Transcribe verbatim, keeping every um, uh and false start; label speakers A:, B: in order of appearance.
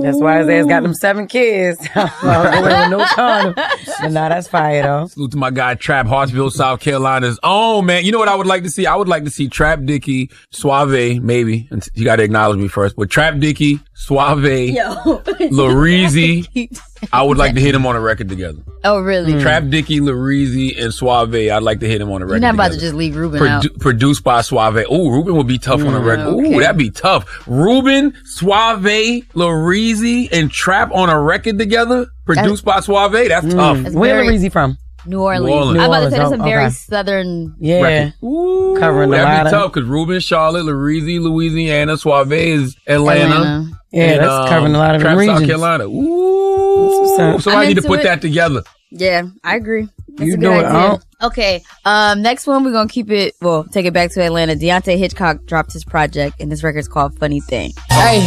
A: That's why his ass got them seven kids. With no condom. But nah, that's fire though.
B: Salute to my guy Trap, Hartsville, South Carolina's own, man. You know what I would like to see? I would like to see Trap Dicky, Suave, maybe. And you got to acknowledge me first. But Trap Dicky, Suave, Lareezy. I would like to hit them on a record together.
C: Oh, really?
B: Mm. Trap Dicky, Lareezy, and Suave. I'd like to hit them on a record
C: together. You're not about
B: together.
C: to just leave Ruben
B: Produ-
C: out.
B: Produced by Suave. Ooh, Ruben would be tough mm, on a record. Okay. Ooh, that'd be tough. Ruben, Suave, Lareezy, and Trap on a record together. Produced that's, by Suave. That's mm. tough.
A: That's Where Lareezy from?
C: New Orleans.
B: New Orleans.
C: I'm about to say that's a
A: oh,
C: very
A: okay.
C: southern
A: yeah.
C: record.
B: Ooh,
A: covering a
B: that'd
A: lot
B: be
A: of...
B: tough because Ruben, Charlotte, Lareezy, Louisiana, Suave is Atlanta.
C: Atlanta.
A: Yeah,
B: and,
A: that's
B: um,
A: covering a lot of
B: Trap,
A: regions.
B: South Carolina. Ooh, somebody need to put
C: it.
B: that together.
C: Yeah, I agree. That's
A: you
C: a good idea.
A: It,
C: okay, um, next one we're gonna keep it. Well, take it back to Atlanta. Deontay Hitchcock dropped his project, and this record's called "Funny Thing."
A: Hey.